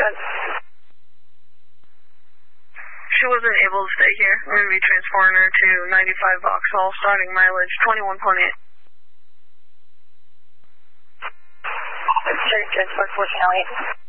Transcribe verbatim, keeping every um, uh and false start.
ahead. She wasn't able to stay here. We're going to be transporting her to ninety-five Vauxhall, starting mileage twenty-one point eight. Transport fourteen oh eight.